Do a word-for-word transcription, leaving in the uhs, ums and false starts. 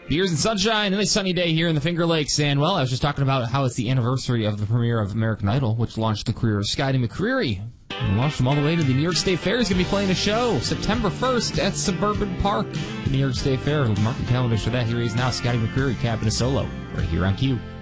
Beers and sunshine, and a sunny day here in the Finger Lakes. And, well, I was just talking about how it's the anniversary of the premiere of American Idol, which launched the career of Scotty McCreery. And launched him all the way to the New York State Fair. He's going to be playing a show September first at Suburban Park, the New York State Fair. Mark the calendar for that. Here he is now, Scotty McCreery, capping a solo right here on Q.